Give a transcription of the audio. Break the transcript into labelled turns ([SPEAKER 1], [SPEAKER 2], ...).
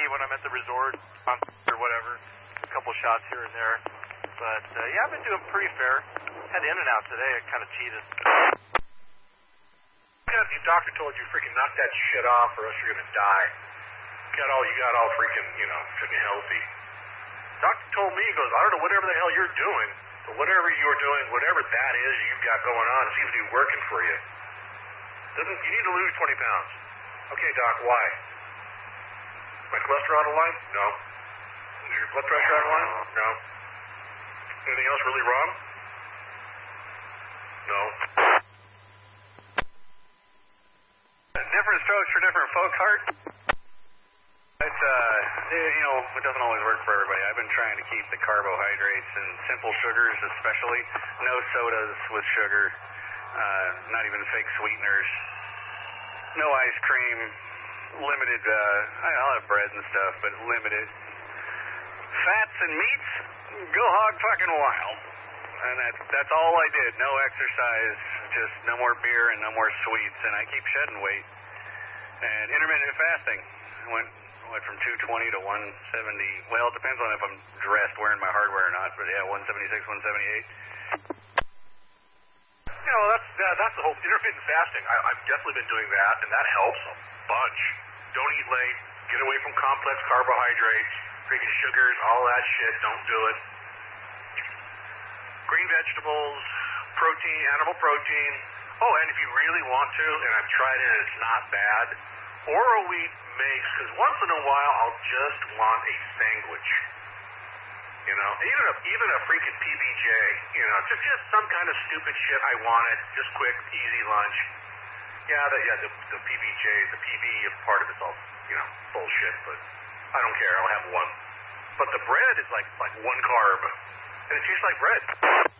[SPEAKER 1] when I'm at the resort or whatever. A couple shots here and there. But, yeah, I've been doing pretty fair. Had In-N-Out today. I kind of cheated.
[SPEAKER 2] Your doctor told you freaking knock that shit off or else you're going to die. You got all freaking, freaking healthy. Doctor told me, he goes, I don't know whatever the hell you're doing, but whatever you're doing, whatever that is you've got going on, it seems to be working for you. You need to lose 20 pounds. Okay, Doc, why? My cholesterol out of line? No. Is your blood pressure out of line? No. Anything else really wrong? No.
[SPEAKER 3] Different strokes for different folks, Hart. It's, it doesn't always work for everybody. I've been trying to keep the carbohydrates and simple sugars especially. No sodas with sugar, not even fake sweeteners. No ice cream, limited, I'll have bread and stuff, but limited. Fats and meats, go hog fucking wild. And that's all I did. No exercise, just no more beer and no more sweets, and I keep shedding weight. And intermittent fasting went from 220 to 170. Well, it depends on if I'm dressed, wearing my hardware or not. But yeah, 176, 178.
[SPEAKER 2] That's the whole intermittent fasting. I've definitely been doing that, and that helps a bunch. Don't eat late. Get away from complex carbohydrates, freaking sugars, all that shit. Don't do it. Green vegetables, protein, animal protein. Oh, and if you really want to, and I've tried it and it's not bad, Oro wheat makes, because once in a while I'll just want a sandwich. Even a freaking PBJ, just some kind of stupid shit I wanted, just quick, easy lunch. The PBJ, the PB part of it's all, bullshit, but I don't care, I'll have one. But the bread is like one carb, and it tastes like bread.